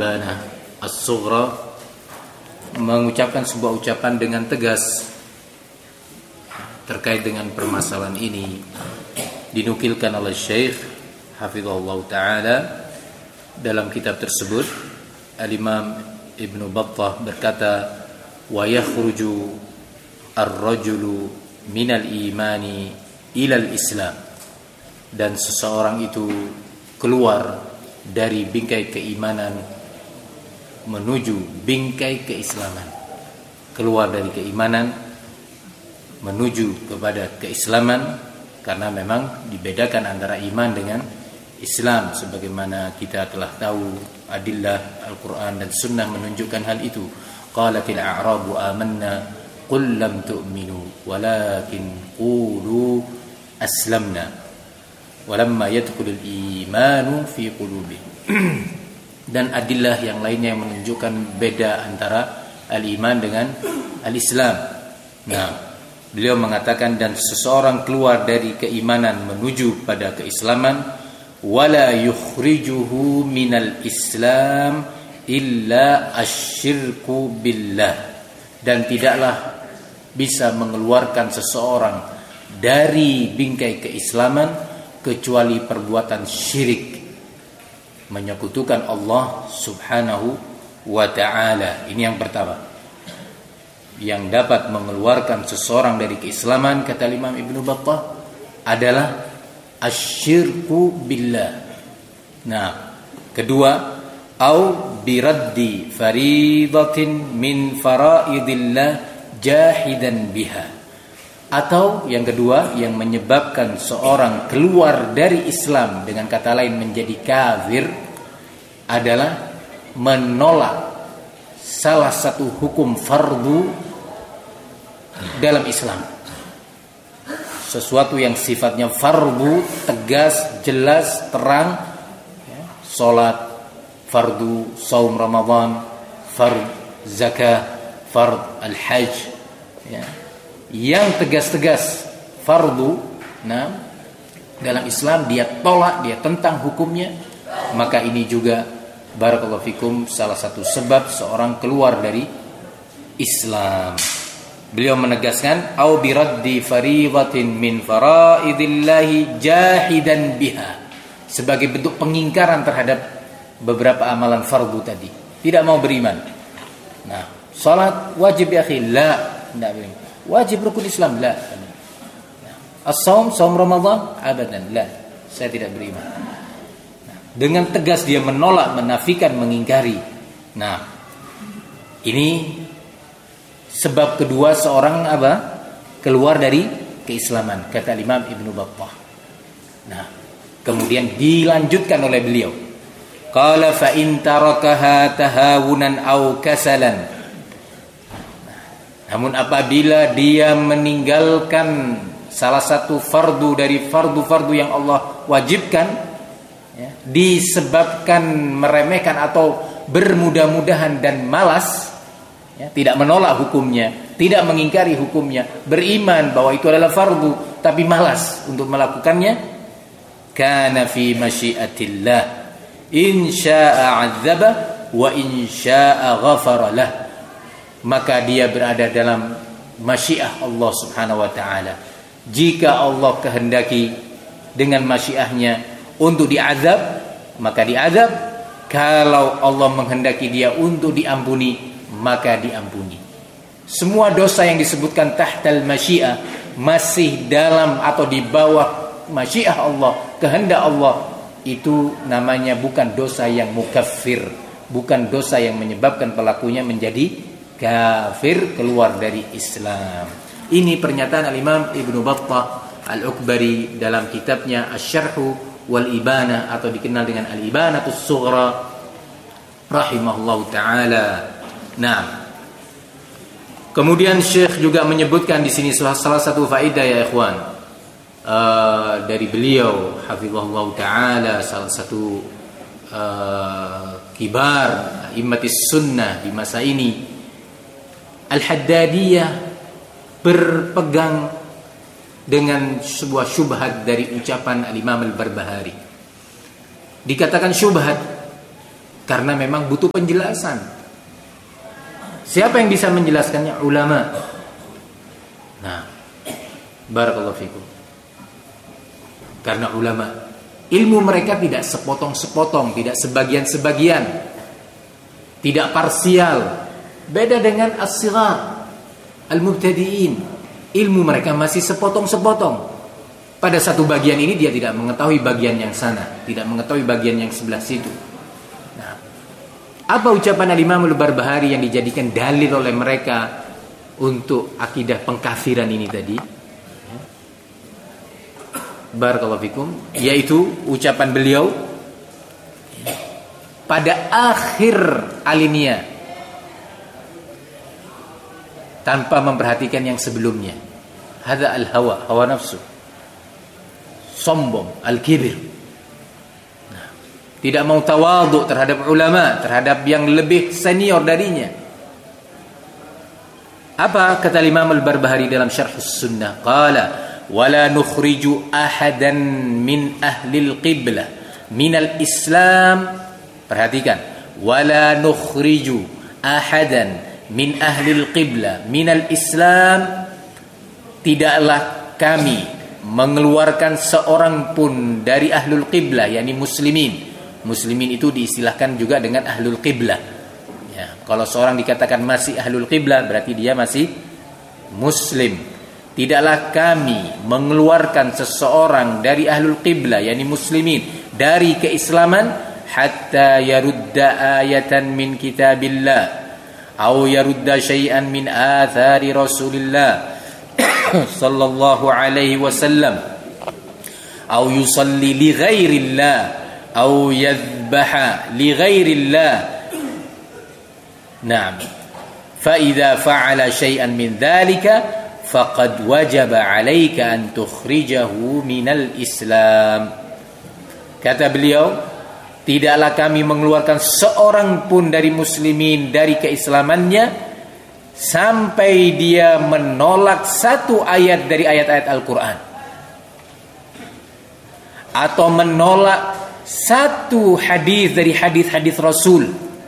Bana As-Sughra mengucapkan sebuah ucapan dengan tegas terkait dengan permasalahan ini. Dinukilkan oleh Syekh hafizahullah taala dalam kitab tersebut. Al-Imam Ibnu Battah berkata, wa yakhruju ar-rajulu minal imani ilal islam, dan seseorang itu keluar dari bingkai keimanan menuju bingkai keislaman, keluar dari keimanan menuju kepada keislaman, karena memang dibedakan antara iman dengan Islam sebagaimana kita telah tahu adillah Al-Quran dan Sunnah menunjukkan hal itu. Qalatil a'rabu amanna qul lam tu'minu walakin qulu aslamna walamma yadkhulul imanu fi qulubihim. Dan adillah yang lainnya yang menunjukkan beda antara al-iman dengan al-Islam. Nah, beliau mengatakan, dan seseorang keluar dari keimanan menuju pada keislaman, wala yukhrijuhu minal islam illa asyirku billah, dan tidaklah bisa mengeluarkan seseorang dari bingkai keislaman kecuali perbuatan syirik, menyekutukan Allah subhanahu wa ta'ala. Ini yang pertama yang dapat mengeluarkan seseorang dari keislaman, kata Imam Ibnu Battah, adalah asyirku billah. Nah, kedua, au biraddi faridatin min faraidillah jahidan biha, atau yang kedua yang menyebabkan seorang keluar dari Islam, dengan kata lain menjadi kafir, adalah menolak salah satu hukum fardu dalam Islam. Sesuatu yang sifatnya fardu, tegas, jelas, terang, salat fardu, saum Ramadan, fard zakah, fard al-hajj, yang tegas-tegas fardu, nah, dalam Islam dia tolak, dia tentang hukumnya, maka ini juga barakallahu fikum salah satu sebab seorang keluar dari Islam. Beliau menegaskan, au biraddi faridatin min faraidillahi jahidan biha, sebagai bentuk pengingkaran terhadap beberapa amalan fardu tadi, tidak mau beriman. Nah, salat wajib ya akhi, la, tidak beriman. Wajib rukun Islam, la. As-saum, saum Ramadan, abadan, la, saya tidak beriman. Nah, dengan tegas dia menolak, menafikan, mengingkari. Nah, ini sebab kedua seorang apa? Keluar dari keislaman, kata Imam Ibnu Battah. Nah, kemudian dilanjutkan oleh beliau, qala fa in tarakaha tahawunan aw kasalan. Namun apabila dia meninggalkan salah satu fardu dari fardu-fardu yang Allah wajibkan, disebabkan meremehkan atau bermudah-mudahan dan malas, tidak menolak hukumnya, tidak mengingkari hukumnya, beriman bahwa itu adalah fardu tapi malas untuk melakukannya, kana fi masyiatillah in syaa'a 'adzaba wa in syaa'a ghafara lah, maka dia berada dalam masyiah Allah subhanahu wa ta'ala. Jika Allah kehendaki dengan masyiahnya untuk diazab, maka diazab. Kalau Allah menghendaki dia untuk diampuni, maka diampuni. Semua dosa yang disebutkan tahtal masyiah, masih dalam atau di bawah masyiah Allah, kehendak Allah, itu namanya bukan dosa yang mukaffir, bukan dosa yang menyebabkan pelakunya menjadi kafir, keluar dari Islam. Ini pernyataan al-Imam Ibnu Battah al-Ukbari dalam kitabnya Asy-Syarh wal Ibana, atau dikenal dengan Al-Ibanatus Sughra, rahimahullahu taala. Nah, kemudian Syekh juga menyebutkan di sini salah satu faedah ya ikhwan, dari beliau hafizahullah taala, salah satu kibar immatis sunnah di masa ini, Al-Haddadiyah berpegang dengan sebuah syubhat dari ucapan Al-Imam Al-Barbahari. Dikatakan syubhat Karena memang butuh penjelasan. Siapa yang bisa menjelaskannya? Ulama. Nah, barakallahu fikum. Karena ulama, ilmu mereka tidak sepotong-sepotong, tidak sebagian-sebagian, tidak parsial. Beda dengan as-sighar, al-mubtadi'in. Ilmu mereka masih sepotong-sepotong. Pada satu bagian ini dia tidak mengetahui bagian yang sana, tidak mengetahui bagian yang sebelah situ. Nah, apa ucapan Al-Imam Al-Barbahari yang dijadikan dalil oleh mereka untuk akidah pengkafiran ini tadi? Barakallahu fikum, yaitu ucapan beliau pada akhir alinea tanpa memperhatikan yang sebelumnya. Hadza al-hawa, hawa nafsu. Sombong, al-kibir. Nah, tidak mau tawadhu terhadap ulama, terhadap yang lebih senior darinya. Apa kata Imam Al-Barbahari dalam Syarh Sunnah? Qala wala nukhriju ahadan min ahli al-qiblah min al-islam. Perhatikan, wala nukhriju ahadan min ahli al-qiblah min al-islam. Tidaklah kami mengeluarkan seorang pun dari ahlul qiblah, yakni muslimin. Muslimin itu diistilahkan juga dengan ahlul qiblah. Ya, kalau seorang dikatakan masih ahlul qiblah, berarti dia masih muslim. Tidaklah kami mengeluarkan seseorang dari ahlul qiblah, yakni muslimin, dari keislaman hatta yarudda ayatan min kitabillah atau yarudda syai'an min athari Rasulillah sallallahu alaihi wasallam atau yusalli li ghairillah atau yadhbaha li ghairillah. Naam, fa idza fa'ala syai'an min dzalika faqad wajaba 'alaika an tukhrijahu minal Islam. Kata beliau, tidaklah kami mengeluarkan seorang pun dari muslimin dari keislamannya sampai dia menolak satu ayat dari ayat-ayat Al-Quran, atau menolak satu hadis dari hadis-hadis Rasul.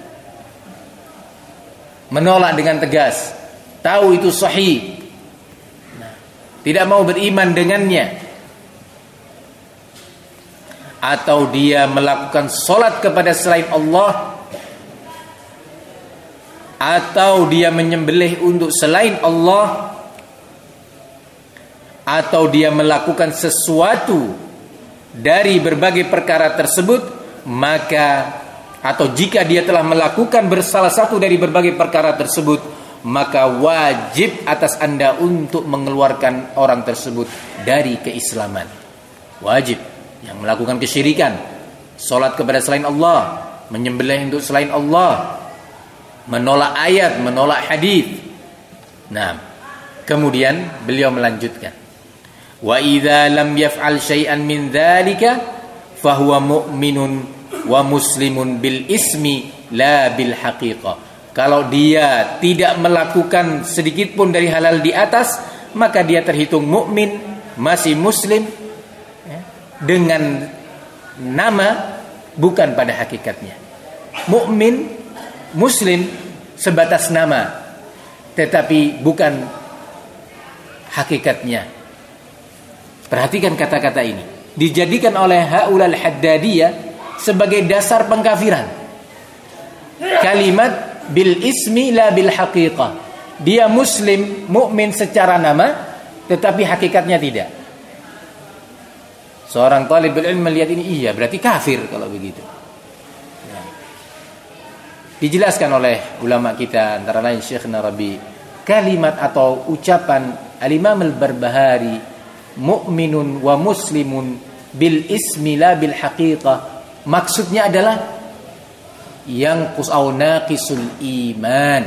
Menolak dengan tegas, tahu itu sahih, tidak mau beriman dengannya. Atau dia melakukan solat kepada selain Allah, atau dia menyembelih untuk selain Allah, atau dia melakukan sesuatu dari berbagai perkara tersebut, maka atau jika dia telah melakukan bersalah satu dari berbagai perkara tersebut, maka wajib atas Anda untuk mengeluarkan orang tersebut dari keislaman. Wajib. Yang melakukan kesyirikan, solat kepada selain Allah, menyembelih untuk selain Allah, menolak ayat, menolak hadis. Nah, kemudian beliau melanjutkan, wa idza lam yaf'al syai'an min dzalika fa huwa mu'minun wa muslimun bil ismi la bil haqiqah. Kalau dia tidak melakukan sedikit pun dari halal di atas, maka dia terhitung mukmin, masih muslim, dengan nama, bukan pada hakikatnya. Mukmin, muslim sebatas nama, tetapi bukan hakikatnya. Perhatikan kata-kata ini, dijadikan oleh haulal haddadiyah sebagai dasar pengkafiran. Kalimat bil ismi la bil haqiqah. Dia muslim, mukmin secara nama, tetapi hakikatnya tidak. Seorang talibul ilm melihat ini, iya berarti kafir kalau begitu. Nah, dijelaskan oleh ulama kita, antara lain Syekh Narabi, kalimat atau ucapan Al-Imam Al-Barbahari, mu'minun wa muslimun bil ismi la bil haqiqah, maksudnya adalah yang qusau naqisul iman.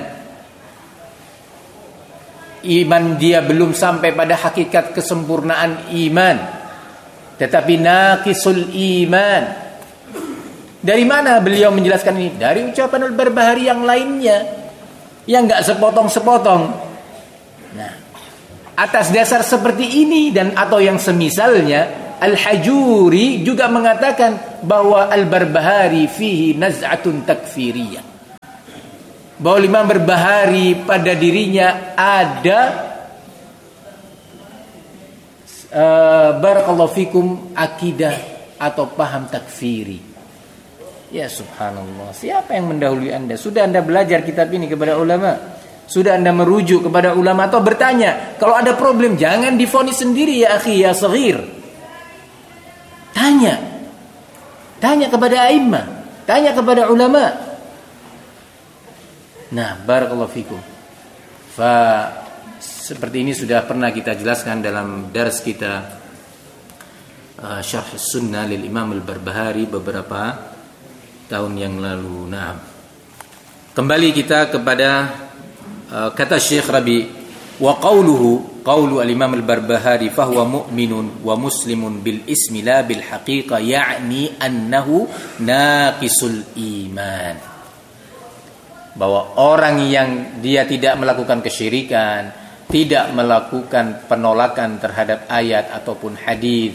Iman dia belum sampai pada hakikat kesempurnaan iman, tetapi naqisul iman. Dari mana beliau menjelaskan ini? Dari ucapan Al-Barbahari yang lainnya, yang enggak sepotong-sepotong. Nah, atas dasar seperti ini dan atau yang semisalnya, Al-Hajuri juga mengatakan bahwa Al-Barbahari fihi naz'atun takfiriyah. Bahwa Imam Barbahari pada dirinya ada barakallahu fikum akidah atau paham takfiri. Ya subhanallah, siapa yang mendahului Anda? Sudah Anda belajar kitab ini kepada ulama? Sudah Anda merujuk kepada ulama atau bertanya? Kalau ada problem jangan divonis sendiri ya akhi ya saghir. Tanya kepada a'immah, tanya kepada ulama. Nah, barakallahu fikum. Seperti ini sudah pernah kita jelaskan dalam dars kita Syarh Sunnah lil Imam Al-Barbahari beberapa tahun yang lalu. Nah, kembali kita kepada kata Syekh Rabi, wa qawlu al-Imam Al-Barbahari fahuwa mu'minun wa muslimun bil ismi la bil haqiqah ya'ni annahu naqisul iman. Bahwa orang yang dia tidak melakukan kesyirikan, tidak melakukan penolakan terhadap ayat ataupun hadis,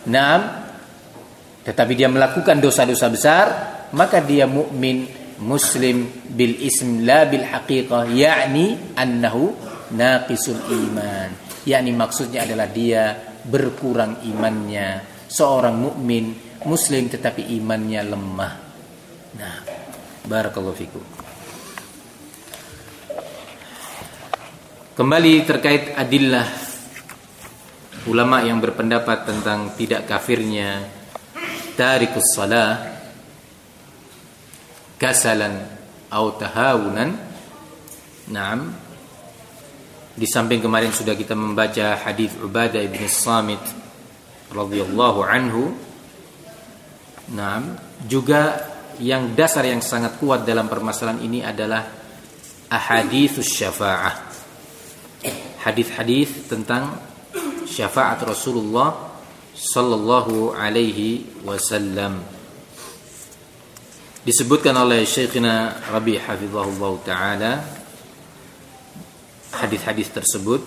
tetapi dia melakukan dosa-dosa besar, maka dia mukmin muslim bil ism la bil haqiqah ya'ni annahu naqisul iman, yakni maksudnya adalah dia berkurang imannya. Seorang mukmin muslim tetapi imannya lemah. Nah, barakallahu fikum. Kembali terkait adillah ulama yang berpendapat tentang tidak kafirnya tarikus shalah kasalan atau tahawunan. Naam, di samping kemarin sudah kita membaca hadis Ubadah bin Samit radhiyallahu anhu. Naam, juga yang dasar yang sangat kuat dalam permasalahan ini adalah ahaditsus syafa'ah. Hadis-hadis tentang syafaat Rasulullah sallallahu alaihi wasallam. Disebutkan oleh Syekhina Rabi hafizahullah taala hadis-hadis tersebut.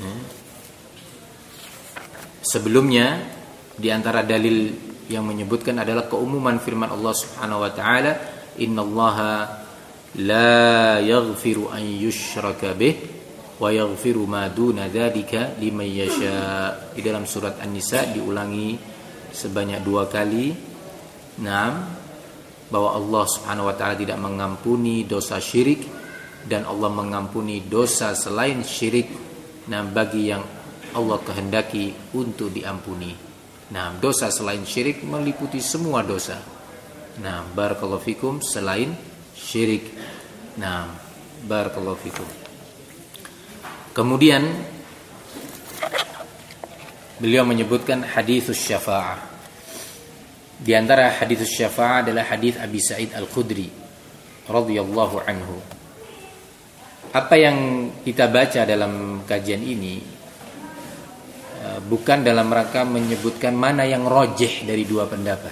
Sebelumnya di antara dalil yang menyebutkan adalah keumuman firman Allah Subhanahu wa taala, innallaha la yaghfiru an yushraka bih wa yaghfiru ma duna dzalika liman yasha. Di dalam surat An-Nisa diulangi sebanyak 2 kali. Bahwa Allah Subhanahu wa taala tidak mengampuni dosa syirik dan Allah mengampuni dosa selain syirik bagi yang Allah kehendaki untuk diampuni. Dosa selain syirik meliputi semua dosa. Barakallahu fikum, selain syirik. Barakallahu fikum. Kemudian beliau menyebutkan haditsus syafa'ah. Di antara haditsus syafa'ah adalah hadis Abi Sa'id Al-Khudri radhiyallahu anhu. Apa yang kita baca dalam kajian ini bukan dalam rangka menyebutkan mana yang rajih dari 2 pendapat.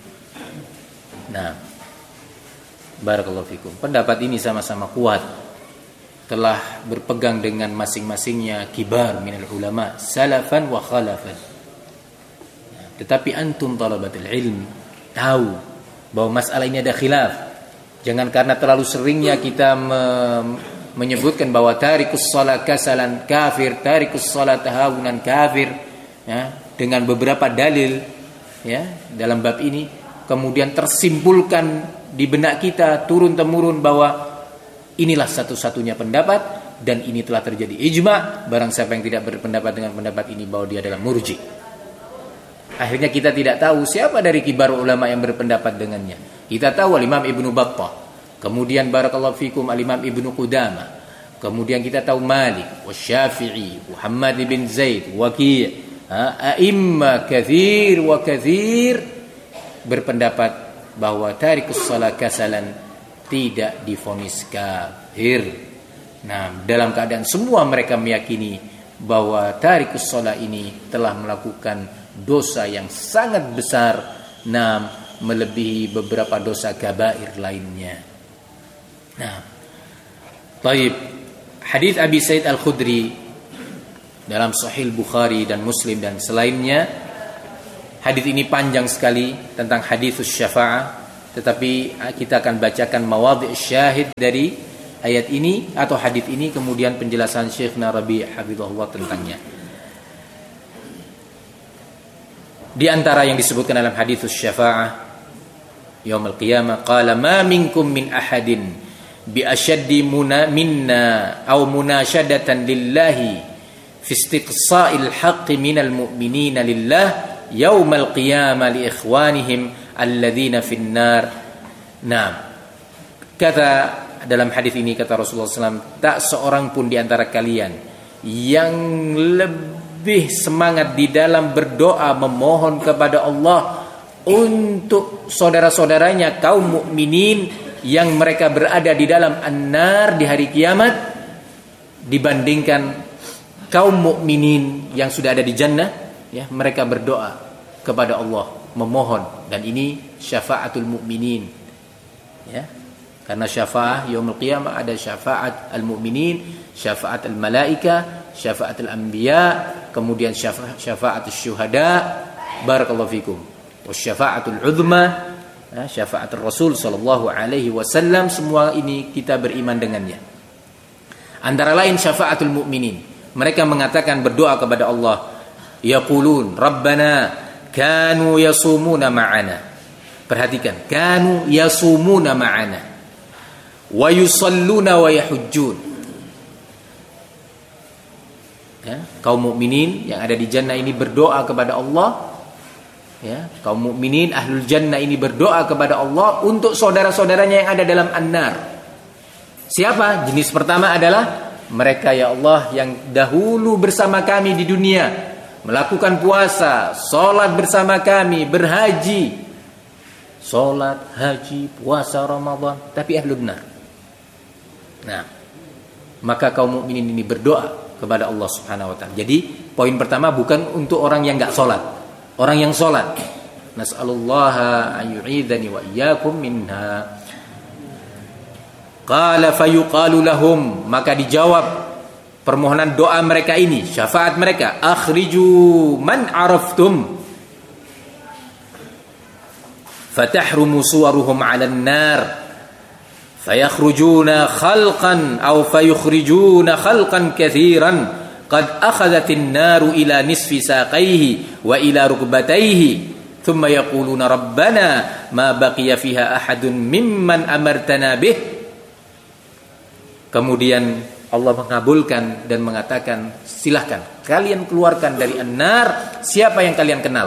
Barakallahu fikum. Pendapat ini sama-sama kuat, telah berpegang dengan masing-masingnya kibar minal ulama salafan wa khalafan. Tetapi antum talabatul ilm tahu bahwa masalah ini ada khilaf. Jangan karena terlalu seringnya kita menyebutkan bahwa tarikus shalah kasalan kafir, tarikus shalah tahawunan kafir, dengan beberapa dalil dalam bab ini, kemudian tersimpulkan di benak kita turun temurun bahwa inilah satu-satunya pendapat dan ini telah terjadi ijma. Barang siapa yang tidak berpendapat dengan pendapat ini bahwa dia adalah murji. Akhirnya kita tidak tahu siapa dari kibar ulama yang berpendapat dengannya. Kita tahu Imam Ibnu Battah, kemudian barakallahu fikum Imam Ibnu Qudamah, kemudian kita tahu Malik, Syafi'i, Muhammad bin Zaid, Waqi', a'imma katsir wa katsir berpendapat bahwa tarikus shalah kasalan tidak divonis kafir. Dalam keadaan semua mereka meyakini bahwa tarikus shalah ini telah melakukan dosa yang sangat besar, melebihi beberapa dosa kabair lainnya. Baik, hadis Abi Sa'id Al-Khudri dalam Sahih Bukhari dan Muslim dan selainnya Hadis ini panjang sekali tentang haditsus syafa'ah, tetapi kita akan bacakan mawadhi' syahid dari ayat ini atau hadis ini, kemudian penjelasan Syekhna Rabi' hafizahullah tentangnya. Di antara yang disebutkan dalam haditsus syafa'ah yaumul qiyamah, qala ma minkum min ahadin bi ashaddi minna aw munashadatan lillahi fi istiqsa'il haqqi minal mu'minina lillah yaumal qiyamah li ikhwanihim alladzina finnar. Nah, kata dalam hadis ini, kata Rasulullah SAW, tak seorang pun di antara kalian yang lebih semangat di dalam berdoa memohon kepada Allah untuk saudara-saudaranya kaum mukminin yang mereka berada di dalam an-nar di hari kiamat dibandingkan kaum mukminin yang sudah ada di jannah, ya, mereka berdoa kepada Allah memohon, dan ini syafaatul mukminin, ya. Karena syafaat yaumul qiyamah ada syafaat al-mu'minin, syafaat al-malaika, syafaat al-anbiya, kemudian syafaat syuhada, barakallahu fikum, wasyafaatul uzma, syafaat Rasul sallallahu alaihi wasallam. Semua ini kita beriman dengannya. Antara lain syafaatul mu'minin, mereka mengatakan berdoa kepada Allah, yaqulun rabbana kanu yasumuna ma'ana. Perhatikan, kanu yasumuna ma'ana wa yusalluna wa yahujjun. Ya, kaum mukminin yang ada di jannah ini berdoa kepada Allah, ya, kaum mukminin ahlul jannah ini berdoa kepada Allah untuk saudara-saudaranya yang ada dalam an-nar. Siapa? Jenis pertama adalah mereka, ya Allah, yang dahulu bersama kami di dunia, melakukan puasa, salat bersama kami, berhaji, salat, haji, puasa Ramadan, tapi ahlun nar. Nah, maka kaum mukminin ini berdoa kepada Allah Subhanahu wa taala. Jadi, poin pertama bukan untuk orang yang enggak salat, orang yang salat. Nas'alullaha an yu'idhani wa iyyakum minha. Qala fayuqalu lahum, maka dijawab permohonan doa mereka ini, syafaat mereka, akhriju man araftum fatahrumu suwaruhum 'alan nar fayakhrujuna khalqan aw fayukhrijuna khalqan katsiran qad akhadhatin naru ila nisfi saqaihi wa ila rukbatayhi thumma yaquluna rabbana ma baqiya fiha ahadun mimman amartana bih. Kemudian Allah mengabulkan dan mengatakan, silahkan kalian keluarkan dari an-nar siapa yang kalian kenal.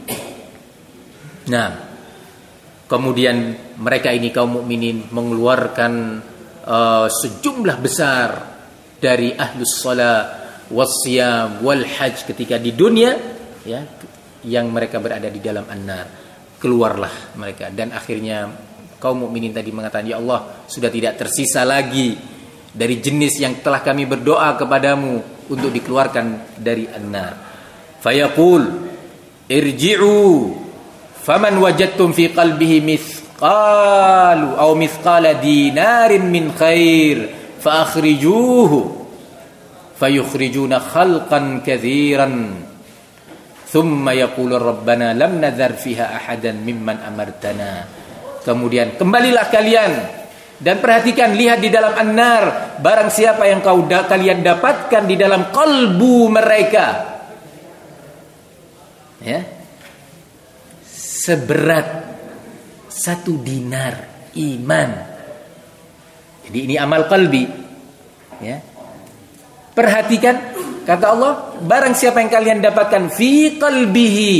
Nah, kemudian mereka ini kaum mukminin mengeluarkan sejumlah besar dari ahlus shalah wassiyam wal hajj ketika di dunia, ya, yang mereka berada di dalam an-nar. Keluarlah mereka, dan akhirnya kaum mukminin tadi mengatakan, ya Allah, sudah tidak tersisa lagi dari jenis yang telah kami berdoa kepadamu untuk dikeluarkan dari an-nar. Fayaqul irji'u faman wajadtum fi qalbihi mithqalu aw mithqala dinarin min khair fa akhrijuhu fayukhrijuna khalqan katsiran thumma yaqulu rabbana lam nadhar fiha ahadan mimman amartana. Kemudian kembalilah kalian dan perhatikan, lihat di dalam an-nar barang siapa yang kalian dapatkan di dalam kalbu mereka, ya, seberat 1 dinar iman. Jadi ini amal qalbi, ya. Perhatikan, kata Allah, barang siapa yang kalian dapatkan fi qalbihi.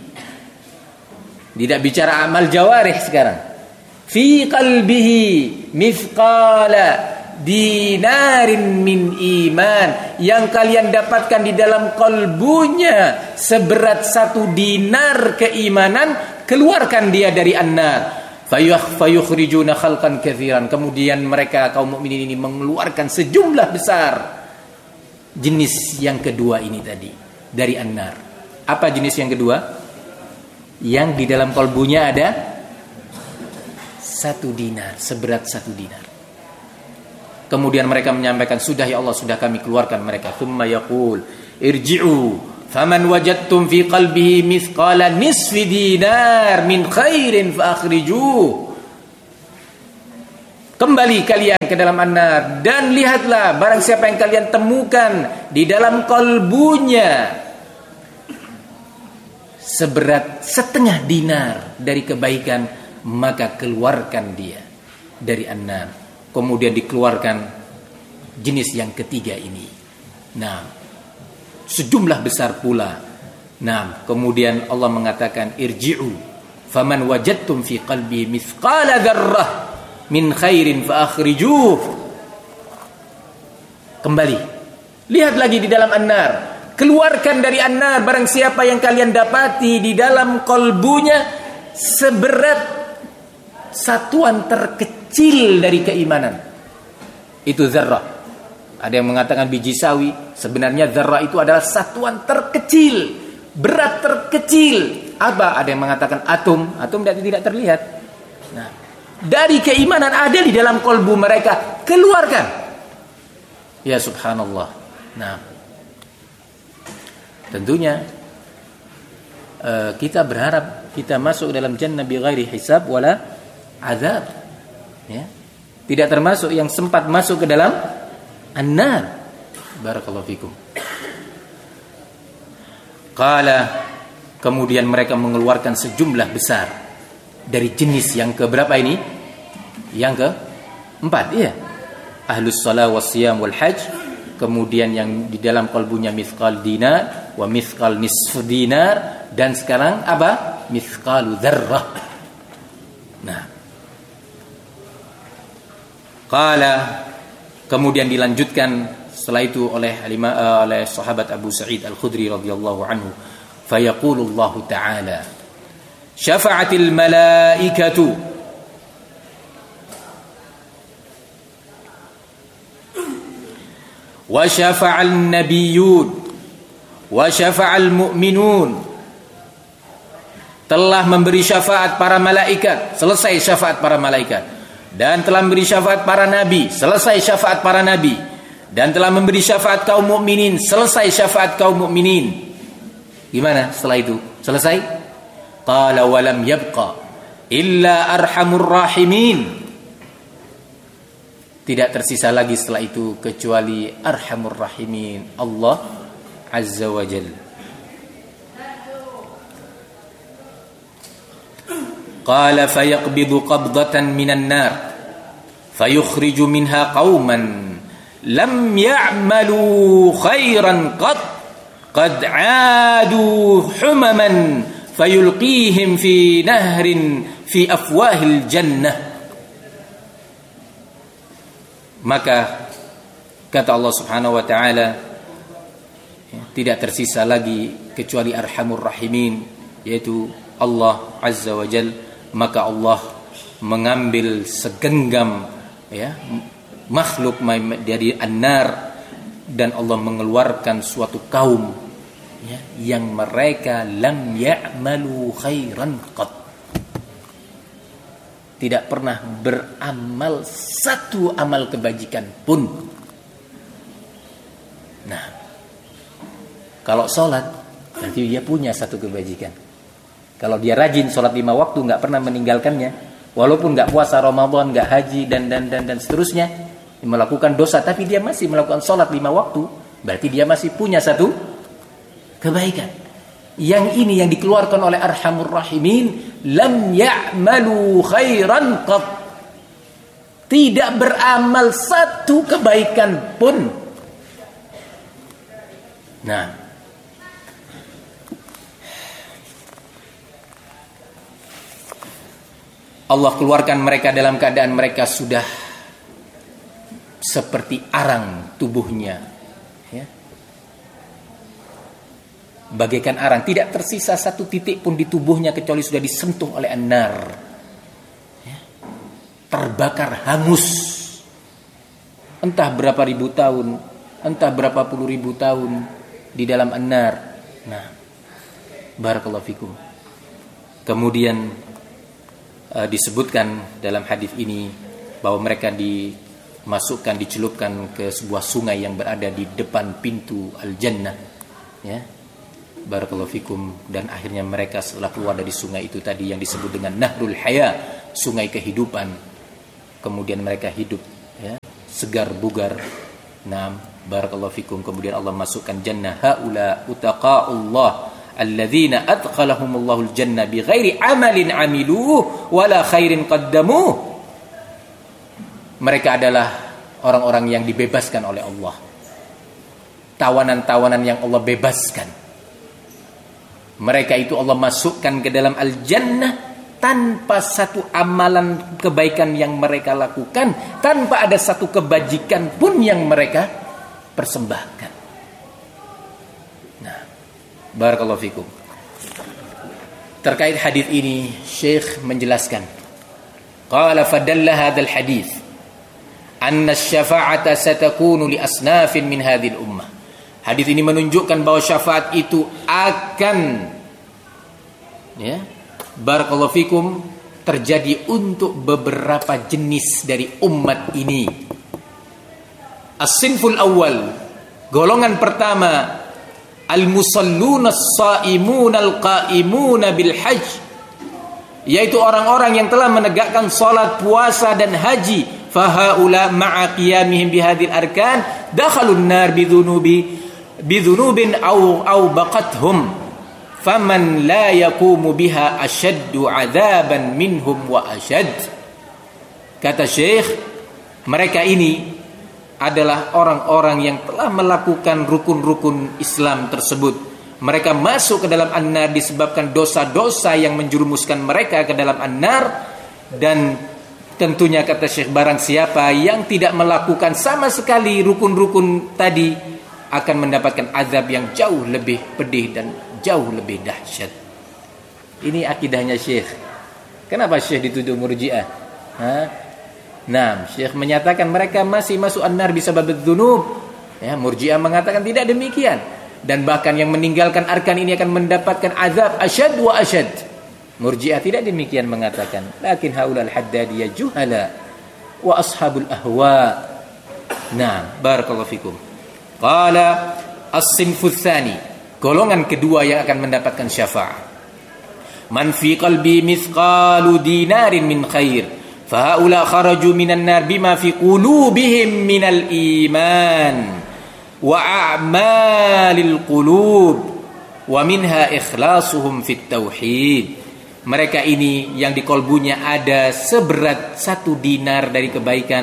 Tidak bicara amal jawarih sekarang. Fi qalbihi mithqala dinarin min iman, yang kalian dapatkan di dalam kalbunya seberat 1 dinar keimanan, keluarkan dia dari an-nar. Fayukhrijuna khalqan katsiran. Kemudian mereka kaum mukminin ini mengeluarkan sejumlah besar jenis yang kedua ini tadi dari an-nar. Apa jenis yang kedua? Yang di dalam kalbunya ada 1 dinar, seberat 1 dinar. Kemudian mereka menyampaikan, sudah ya Allah, sudah kami keluarkan mereka. Tsumma yaqul irji'u faman wajadtum fi qalbihi mithqala nisfi dinar min khairin fa akhrijuh. Kembali kalian ke dalam an-nar dan lihatlah barang siapa yang kalian temukan di dalam kalbunya seberat setengah dinar dari kebaikan, maka keluarkan dia dari an-nar. Kemudian dikeluarkan jenis yang ketiga ini. Nah, sejumlah besar pula. Nah, kemudian Allah mengatakan irji'u faman wajadtum fi qalbi mithqala dzarrah min khairin fa akhrijuh. Kembali, lihat lagi di dalam an-nar, keluarkan dari an-nar barang siapa yang kalian dapati di dalam kalbunya seberat satuan terkecil dari keimanan. Itu zarrah. Ada yang mengatakan biji sawi, sebenarnya zarrah itu adalah satuan terkecil, berat terkecil. Apa? Ada yang mengatakan atom tidak terlihat. Nah, dari keimanan ada di dalam kalbu mereka, keluarkan. Ya subhanallah. Nah, tentunya kita berharap kita masuk dalam jannah bi ghairi hisab wala azab, ya. Tidak termasuk yang sempat masuk ke dalam an-nar. Barakallahu fikum. Qala, kemudian mereka mengeluarkan sejumlah besar dari jenis yang keberapa ini? Yang keempat, iya. Ahlus shalah was siyam wal hajj. Kemudian yang di dalam kalbunya mithqal dinar wa mithqal nisfu dinar, dan sekarang apa? Mithqalu dzarrah. Nah, qala, kemudian dilanjutkan setelah itu oleh sahabat Abu Sa'id Al-Khudri radhiyallahu anhu, fayaqulu Allah ta'ala syafa'atil malaikatu wa syafa'al nabiyyun wa syafa'al mu'minun. Telah memberi syafaat para malaikat, selesai syafaat para malaikat. Dan telah memberi syafaat para nabi, selesai syafaat para nabi. Dan telah memberi syafaat kaum mukminin, selesai syafaat kaum mukminin. Gimana setelah itu? Selesai? Qala wa lam yabqa illa arhamur rahimin. Tidak tersisa lagi setelah itu kecuali arhamur rahimin, Allah azza wa jalla. Qala fayaqbidu qabdatan minan nar fayukhriju minha qauman lam ya'malu khairan qad 'adu humaman fayulqihim fi nahrin fi afwahil jannah. Maka kata Allah Subhanahu wa taala, tidak tersisa lagi kecuali arhamur rahimin, yaitu Allah azza wa jalla. Maka Allah mengambil segenggam, ya, makhluk dari an-nar, dan Allah mengeluarkan suatu kaum, ya, yang mereka lam ya'malu khairan qat, tidak pernah beramal satu amal kebajikan pun. Nah, kalau sholat nanti dia punya satu kebajikan. Kalau dia rajin sholat 5 waktu, nggak pernah meninggalkannya, walaupun nggak puasa Ramadan, nggak haji dan seterusnya, melakukan dosa, tapi dia masih melakukan sholat 5 waktu, berarti dia masih punya satu kebaikan. Yang ini yang dikeluarkan oleh arhamur rahimin, lam ya'malu khairan qat, tidak beramal satu kebaikan pun. Nah, Allah keluarkan mereka dalam keadaan mereka sudah seperti arang tubuhnya, ya, bagaikan arang, tidak tersisa satu titik pun di tubuhnya kecuali sudah disentuh oleh an-nar, ya, terbakar hangus, entah berapa ribu tahun, entah berapa puluh ribu tahun di dalam an-nar. Nah, barakallahu fikum. Kemudian disebutkan dalam hadis ini bahwa mereka dimasukkan, dicelupkan ke sebuah sungai yang berada di depan pintu al-jannah, ya. barakallahu fikum, dan akhirnya mereka setelah keluar dari sungai itu tadi yang disebut dengan Nahrul Haya, sungai kehidupan, kemudian mereka hidup ya, segar bugar. Naam, barakallahu fikum. Kemudian Allah masukkan jannah, haula utaqaullah alladzina adkhalahumullahu aljannah bighairi amalin amiluhu wala khairin qaddamuh. Mereka adalah orang-orang yang dibebaskan oleh Allah, tawanan-tawanan yang Allah bebaskan. Mereka itu Allah masukkan ke dalam al-jannah tanpa satu amalan kebaikan yang mereka lakukan, tanpa ada satu kebajikan pun yang mereka persembahkan. Nah, barakallahu fikum. Terkait hadis ini, Syekh menjelaskan, qala fadalla hadzal hadis anna asy-syafa'ata satakunu li asnafin min hadhil ummah. Hadis ini menunjukkan bahwa syafaat itu akan ya, barakallahu fikum, terjadi untuk beberapa jenis dari umat ini. As-sinful awal, golongan pertama, al-musalluna as-saimuna al-qaimuna bil hajj, yaitu orang-orang yang telah menegakkan salat, puasa dan haji. Fahaula ma'a qiyamihim bihadhil arkan dakhalun nar bidhunubin aw baqathum faman la yaqumu biha ashaddu 'adzaban minhum wa ashad. Kata Syekh, mereka ini adalah orang-orang yang telah melakukan rukun-rukun Islam tersebut. Mereka masuk ke dalam an-nar disebabkan dosa-dosa yang menjerumuskan mereka ke dalam an-nar. Dan tentunya kata Syekh, barang siapa yang tidak melakukan sama sekali rukun-rukun tadi akan mendapatkan azab yang jauh lebih pedih dan jauh lebih dahsyat. Ini akidahnya Syekh. Kenapa Syekh dituduh murji'ah? Nah, Syekh menyatakan mereka masih masuk an-nar bisabab dzunub. Ya, murji'ah mengatakan tidak demikian. Dan bahkan yang meninggalkan arkan ini akan mendapatkan azab asyad wa asyad. Murji'ah tidak demikian mengatakan. Lakin haulal haddadiyah juhala wa ashabul ahwa. Nah, barakallahu fikum. Qala as-sinful tsani, golongan kedua yang akan mendapatkan syafaat. Man fi qalbi mithqalu dinarin min khair, fa haula kharaju minan nar bima fi qulubihim minal iman wa a'malil qulub wa minha ikhlasuhum fit tauhid. Mereka ini yang di kolbunya ada seberat 1 dinar dari kebaikan,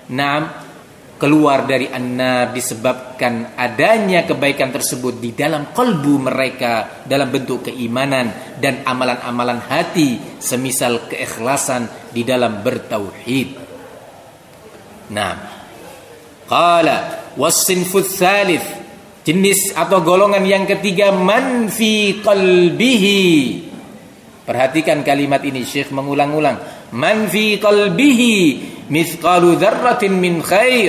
keluar dari an-nar disebabkan adanya kebaikan tersebut di dalam kolbu mereka dalam bentuk keimanan dan amalan-amalan hati semisal keikhlasan di dalam bertauhid. Qala was-sinfus tsalits, jenis atau golongan yang ketiga, man fi qalbihi. Perhatikan kalimat ini, Syekh mengulang-ulang. Man fi qalbihi mithqalu dzarratin min khair.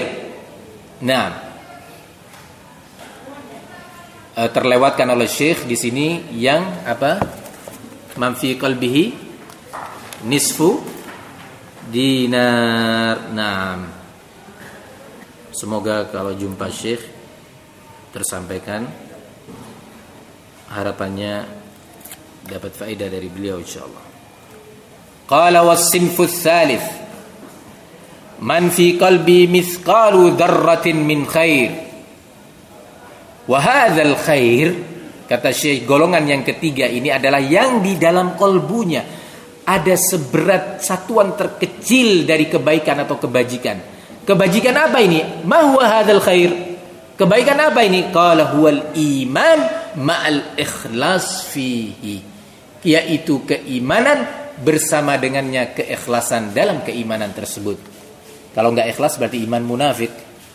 Terlewatkan oleh Syekh di sini yang apa? Man fi qalbihi nisfu dinar. Semoga kalau jumpa Syekh tersampaikan, harapannya dapat faedah dari beliau insyaallah. Qala was-sinfus tsalits, man fi qalbi mithqalu dzarratin min khair. Wa hadzal khair, kata Syekh, golongan yang ketiga ini adalah yang di dalam kolbunya ada seberat satuan terkecil dari kebaikan atau kebajikan. Kebajikan apa ini? Ma huwa hadzal khair? Kebaikan apa ini? Qala huwal iman ma'al ikhlas fihi, yaitu keimanan bersama dengannya keikhlasan dalam keimanan tersebut. Kalau enggak ikhlas berarti iman munafik.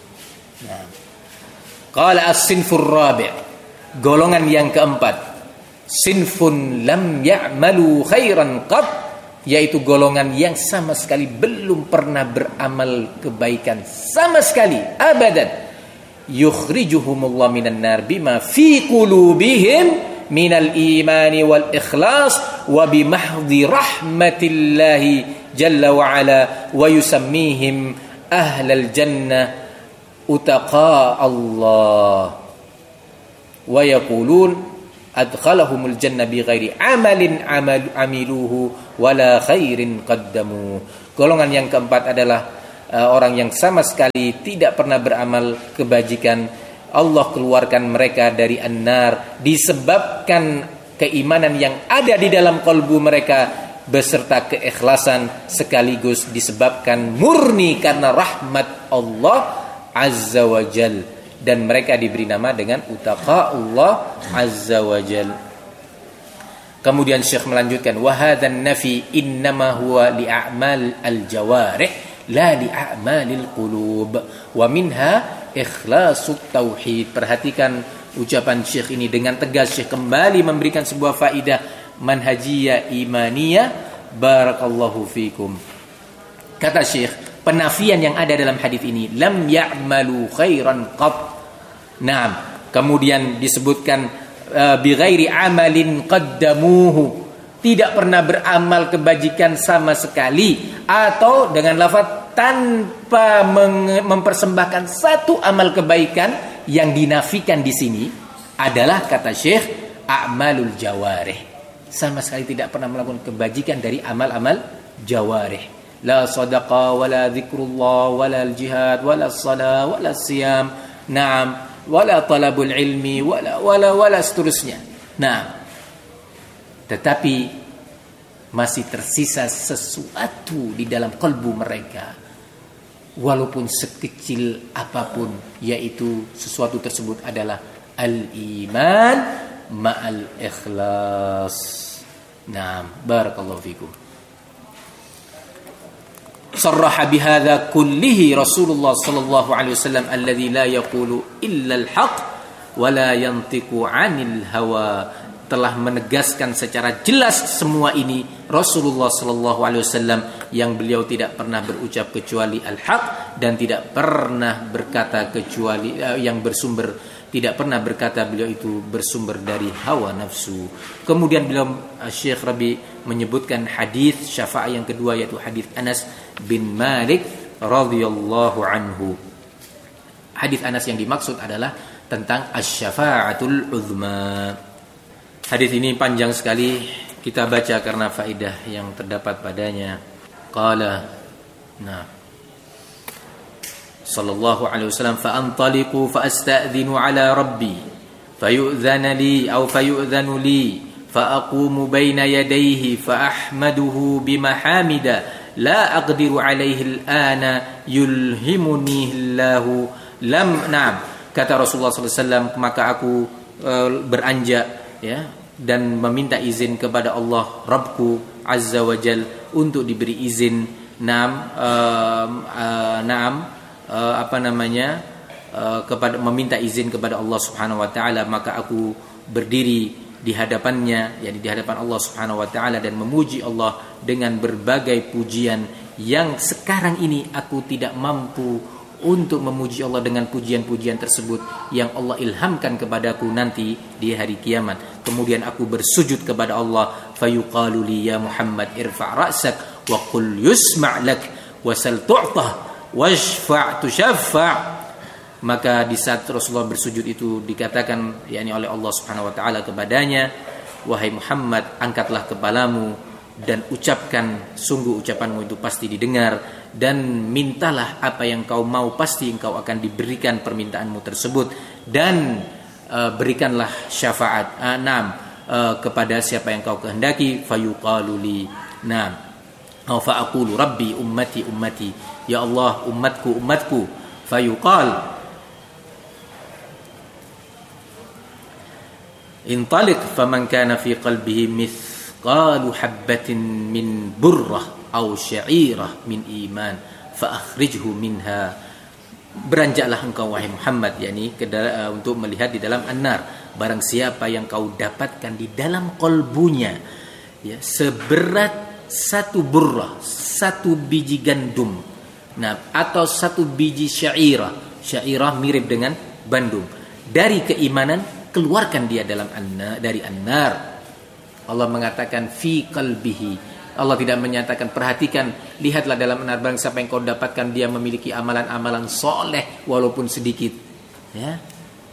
Qala as-sinfur rabi', golongan yang keempat, sinfun lam ya'malu khairan qat, yaitu golongan yang sama sekali belum pernah beramal kebaikan sama sekali, abadan. Yukhrijuhumullah minan nar bima fi qulubihim minal imani wal ikhlas wa bimahdhi rahmatillahi jalla wa ala wa yusammihim ahlal jannah utaqa Allah wa yaqulun adkhalahumul jannah bighairi amalin amiluhu wala khairin qaddamu. Golongan yang keempat adalah orang yang sama sekali tidak pernah beramal kebajikan. Allah keluarkan mereka dari an-nar disebabkan keimanan yang ada di dalam kalbu mereka beserta keikhlasan, sekaligus disebabkan murni karena rahmat Allah Azza wa Jal, dan mereka diberi nama dengan utaqa Allah Azza wa Jal. Kemudian Syekh melanjutkan, wa hadzan nafi innama huwa li a'mal al-jawarih la li a'malil qulub wa minha ikhlasu tauhid. Perhatikan ucapan Syekh ini dengan tegas. Syekh kembali memberikan sebuah faidah manhajiyah imaniyah. Barakallahu fikum. Kata Syekh, penafian yang ada dalam hadis ini, lam ya'malu khairan qat. Naam. Kemudian disebutkan bighairi amalin qaddamuhu, tidak pernah beramal kebajikan sama sekali, atau dengan lafaz tanpa mempersembahkan satu amal kebaikan. Yang dinafikan di sini adalah, kata Syekh, a'malul jawarih, sama sekali tidak pernah melakukan kebajikan dari amal-amal jawarih. La sadaqa wala zikrullah wala al-jihad wala as-salah wala as-siyam, na'am, wala talabul ilmi wala seterusnya. Nah, tetapi masih tersisa sesuatu di dalam kalbu mereka, walaupun sekecil apapun, yaitu sesuatu tersebut adalah al-iman ma'al ikhlas. Nah, barakallahu fikum. Sarraha bihadza kullihi Rasulullah sallallahu alaihi wasallam alladzi la yaqulu illa al-haq wa la yantiqu 'anil hawa. Telah menegaskan secara jelas semua ini Rasulullah sallallahu alaihi wasallam, yang beliau tidak pernah berucap kecuali al-haq, dan tidak pernah berkata kecuali tidak pernah berkata beliau itu bersumber dari hawa nafsu. Kemudian beliau Syekh Rabi menyebutkan hadis syafaat yang kedua, yaitu hadis Anas bin Malik radhiyallahu anhu. Hadis Anas yang dimaksud adalah tentang asy-syafa'atul uzma. Hadis ini panjang sekali, kita baca karena faidah yang terdapat padanya. Qala, nah, sallallahu alaihi wasallam, fa antaliqu fa asta'dhinu ala rabbi fayu'dhana li aw fayu'dhanu li fa aqumu baina yadayhi fa ahmaduhu bimahamida la aqdiru alaihi al-ana yulhimuni Allahu lam. Na'am, kata Rasulullah sallallahu alaihi wasallam, maka aku beranjak, ya, dan meminta izin kepada Allah Rabbku Azza wa Jal untuk diberi izin, kepada meminta izin kepada Allah Subhanahu wa taala. Maka aku berdiri di hadapannya, yakni di hadapan Allah Subhanahu wa taala, dan memuji Allah dengan berbagai pujian yang sekarang ini aku tidak mampu untuk memuji Allah dengan pujian-pujian tersebut yang Allah ilhamkan kepadaku nanti di hari kiamat. Kemudian aku bersujud kepada Allah, fayuqalu li ya Muhammad irfa' ra'sak wa qul yusma' lak wa sal tu'tah washfa' tushaffa'. Maka di saat Rasulullah bersujud itu dikatakan, yakni oleh Allah Subhanahu wa taala kepadanya, wahai Muhammad, angkatlah kepalamu dan ucapkan, sungguh ucapanmu itu pasti didengar, dan mintalah apa yang kau mau, pasti engkau akan diberikan permintaanmu tersebut, dan berikanlah syafaat kepada siapa yang kau kehendaki. Fayuqalu li, fa aqulu rabbi ummati ummati, ya Allah, umatku umatku. Fayuqal intaliq faman kana fi qalbihi mithqalu habbatin min burrah aw sya'irah min iman fa akhrijhu minha. Beranjaklah engkau wahai Muhammad, yakni untuk melihat di dalam an-nar. Barang siapa yang kau dapatkan di dalam kolbunya, ya, seberat satu burrah, satu biji gandum, atau satu biji sya'irah. Sya'irah mirip dengan bandung. Dari keimanan, keluarkan dia dari an-nar. Allah mengatakan fi qalbihi. Allah tidak menyatakan, perhatikan, lihatlah dalam an-nar, barang siapa yang kau dapatkan dia memiliki amalan-amalan soleh walaupun sedikit, ya.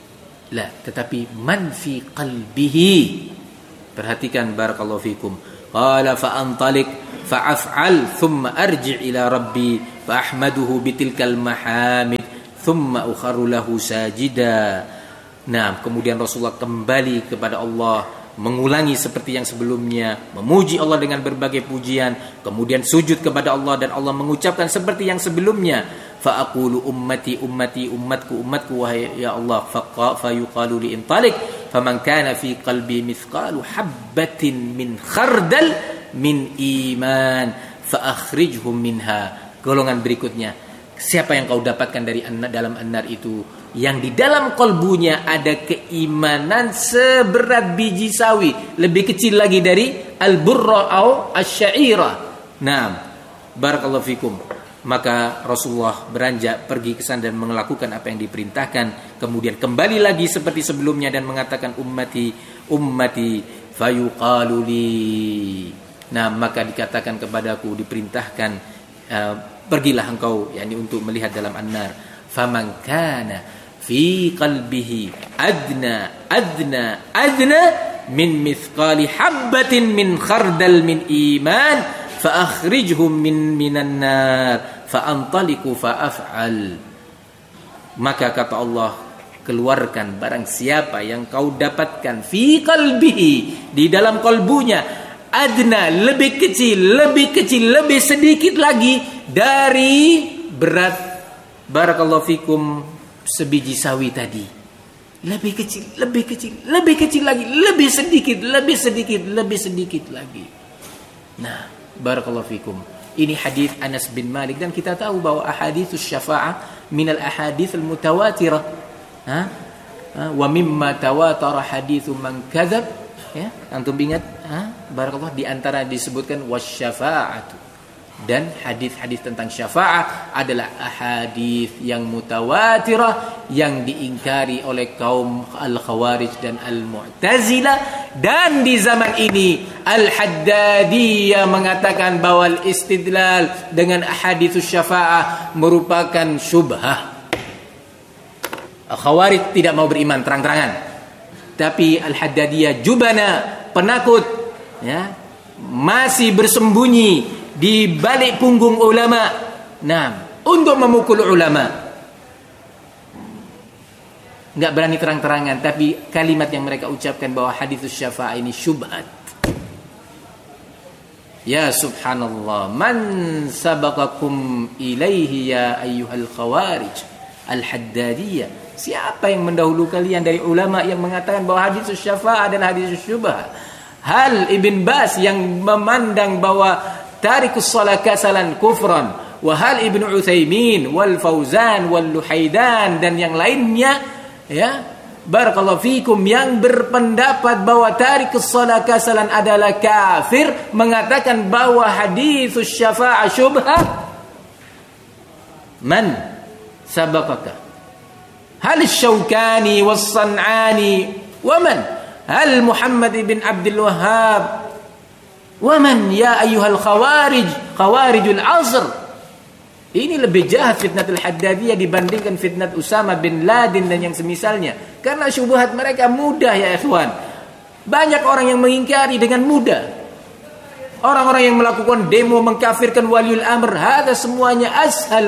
La, tetapi man fi qalbihi. Perhatikan barakallahu fikum. Qala fa antalik fa af'al thumma arji' ila rabbi fa ahmaduhu bitilkal mahamid thumma ukharu lahu sajida. Nah, kemudian Rasulullah kembali kepada Allah, mengulangi seperti yang sebelumnya, memuji Allah dengan berbagai pujian, kemudian sujud kepada Allah dan Allah mengucapkan seperti yang sebelumnya. Fa aqulu ummati ummati ummatku ummatku wahai ya Allah, fa yuqalu li intalik faman kana fi qalbi mithqalu habbatin min khardal min iman fa akhrijhum minha. Golongan berikutnya, siapa yang kau dapatkan dari dalam an-nar itu yang di dalam kalbunya ada keimanan seberat biji sawi, lebih kecil lagi dari al-burra atau asy-sya'ira. Nah, barakallahu fikum. Maka Rasulullah beranjak pergi ke sana dan melakukan apa yang diperintahkan, kemudian kembali lagi seperti sebelumnya dan mengatakan ummati ummati fayuqalu li. Nah, maka dikatakan kepadaku, diperintahkan pergilah engkau, yakni untuk melihat dalam an-nar. Faman kana fi qalbihi adna min mithqali habbatin min khardal min iman fa akhrijhum minan nar fa antaliqu fa af'al. Maka kata Allah, keluarkan barang siapa yang kau dapatkan fi qalbihi, di dalam kalbunya, adna, lebih kecil, lebih sedikit lagi dari berat barakallahu fikum sebiji sawi tadi. Lebih kecil lagi, lebih sedikit lagi. Nah, barakallahu fikum. Ini hadis Anas bin Malik, dan kita tahu bahwa ahaditsus syafa'ah minal ahadits al-mutawatirah. Wa mimma tawatara haditsu man kadzab. Ya, antum ingat? Barakallah, di antara disebutkan wasyafa'atu. Dan hadis-hadis tentang syafaat adalah ahadis yang mutawatirah yang diingkari oleh kaum al-Khawarij dan al-Mu'tazilah. Dan di zaman ini Al-Haddadiyah mengatakan bahwa istidlal dengan ahadits syafaat merupakan syubhah. Al-Khawarij tidak mau beriman terang-terangan, tapi Al-Haddadiyah jubana, penakut, ya, masih bersembunyi di balik punggung ulama, nah, untuk memukul ulama. Enggak berani terang-terangan, tapi kalimat yang mereka ucapkan bahwa hadits syafa'a ini syubhat. Ya subhanallah, man sabaqakum ilaihi ya ayyuhal khawarij al-haddadiyah. Siapa yang mendahulu kalian dari ulama yang mengatakan bahwa hadits syafa'a adalah hadits syubhat? Hal Ibn Bas yang memandang bahwa tarikus shalah kasalan kufran, wa hal Ibnu Utsaimin wal Fauzan wal Luhaidan dan yang lainnya, ya, barakallahu fikum, yang berpendapat bahwa tarikus shalah kasalan adalah kafir, mengatakan bahwa haditsus syafa'ah syubhah. Man sabaqaka? Hal Syaukani was San'ani wa man? Hal Muhammad bin Abdul Wahhab? Waman ya ayyuhal khawarijul asr. Ini lebih jahat fitnatul Haddadiyah dibandingkan fitnat Usama bin Laden dan yang semisalnya. Karena syubhat mereka mudah ya ikhwan. Banyak orang yang mengingkari dengan mudah. Orang-orang yang melakukan demo mengkafirkan waliul amr, hada semuanya ashal.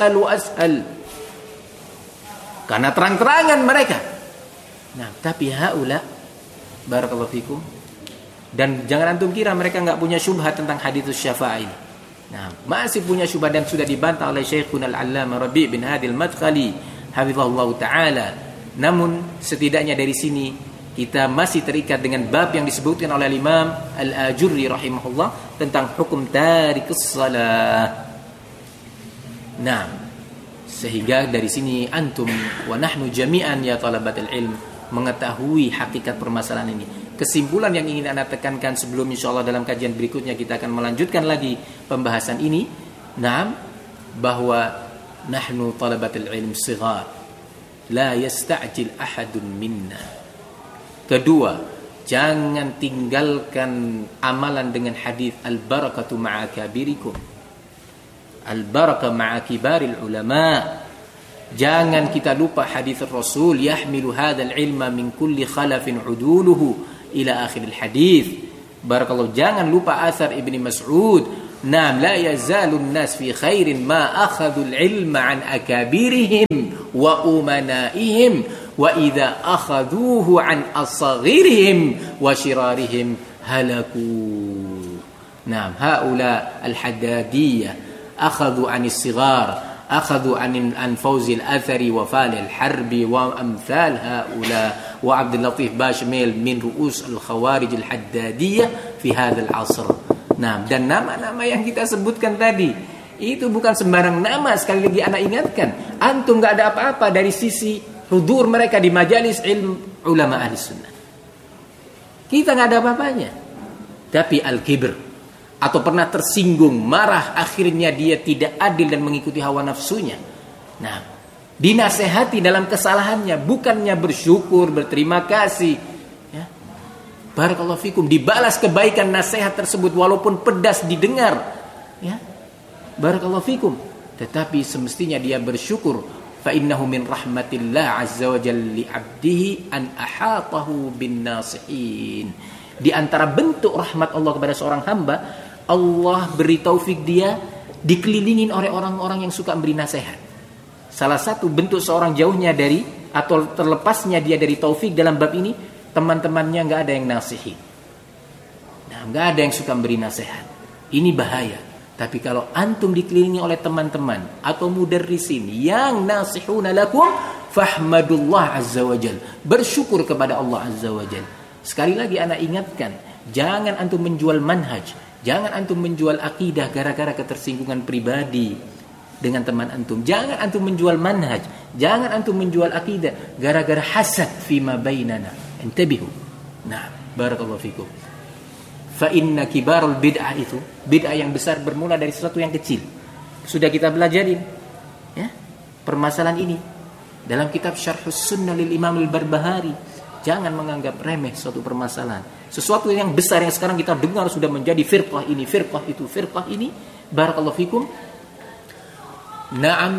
Karena terang-terangan mereka. Nah, tapi haula barakallahu fikum. Dan jangan antum kira mereka enggak punya syubhat tentang hadits syafa'ah ini. Nah, masih punya syubhat dan sudah dibantah oleh Syekhuna Al-Allamah Rabi' bin Hadi Al-Madkhali hafizahullah taala. Namun setidaknya dari sini kita masih terikat dengan bab yang disebutkan oleh Imam Al-Ajurri rahimahullah tentang hukum tarikus shalah. Nah, sehingga dari sini antum wa nahnu jami'an ya talabatul ilm mengetahui hakikat permasalahan ini. Kesimpulan yang ingin Anda tekankan sebelum insyaallah dalam kajian berikutnya kita akan melanjutkan lagi pembahasan ini. Naam, bahwa nahnu talabatul ilm shighar, la yasta'jil ahadun minna. Kedua, jangan tinggalkan amalan dengan hadis al-barakatu ma'a kabirikum. Al-barakah ma'a kibaril ulama. Jangan kita lupa hadis Rasul, yahmilu hadzal ilma min kulli khalafin uduluhu ila akhir hadis. Barakallahu, jangan lupa asar Ibnu Mas'ud, "Nam la yazalun nas fi khairin ma akhadul ilma an akabirihim wa umanaihim wa idza akhaduhu an asghirihim wa shirarihim halaku." Nam, haula al-haddadiyah akhadhu an as-sighar, أخذوا عن فوز الأثري وفال الحرب وأمثال هؤلاء وعبد اللطيف باشميل من رؤوس الخوارج الحدادية في هذا العصر. Nah, dan nama-nama yang kita sebutkan tadi itu bukan sembarang nama. Sekali lagi anak ingatkan, antum gak ada apa-apa dari sisi hudur mereka di majalis ilmu ulama ahli sunnah. Kita gak ada apa-apanya. Tapi al-kibr, atau pernah tersinggung, marah, akhirnya dia tidak adil dan mengikuti hawa nafsunya. Nah, dinasehati dalam kesalahannya, bukannya bersyukur, berterima kasih, ya. Barakallahu fikum, dibalas kebaikan nasihat tersebut walaupun pedas didengar, ya. Barakallahu fikum. Tetapi semestinya dia bersyukur. Fa innahu min rahmatillah azza wa jalla li 'abdihi an ahatahu bin nasihin. Di antara bentuk rahmat Allah kepada seorang hamba, Allah beri taufik dia dikelilingin oleh orang-orang yang suka memberi nasihat. Salah satu bentuk seorang jauhnya dari atau terlepasnya dia dari taufik dalam bab ini, teman-temannya nggak ada yang nasihin. Nah, nggak ada yang suka memberi nasihat. Ini bahaya. Tapi kalau antum dikelilingi oleh teman-teman atau mudarrisin yang nasihuna lakum, fahmadullah azza wajal, bersyukur kepada Allah azza wajal. Sekali lagi anak ingatkan, jangan antum menjual manhaj, jangan antum menjual akidah gara-gara ketersinggungan pribadi dengan teman antum. Jangan antum menjual manhaj, jangan antum menjual akidah gara-gara hasad fima bainana. Intabihu. Nah, barakallahu fikum. Fa inna kibarul bid'ah, itu bid'ah yang besar bermula dari sesuatu yang kecil. Sudah kita belajarin, ya, permasalahan ini dalam kitab Syarhus Sunnah lil Imam al-Barbahari. Jangan menganggap remeh suatu permasalahan. Sesuatu yang besar yang sekarang kita dengar sudah menjadi firqah ini, firqah itu, firqah ini. Barakallahu fikum. Naam,